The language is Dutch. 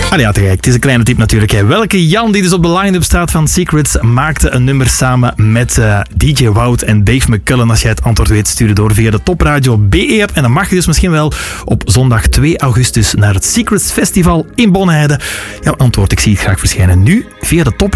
Ah ja, te gek. Het is een kleine tip natuurlijk. Hè. Welke Jan, die dus op de line-up staat van Secrets, maakte een nummer samen met DJ Wout en Dave McCullen? Als jij het antwoord weet, stuur het door via de Topradio BE-app. En dan mag je dus misschien wel op zondag 2 augustus naar het Secrets Festival in Bonheide. Jouw antwoord, ik zie het graag verschijnen nu via de Topradio.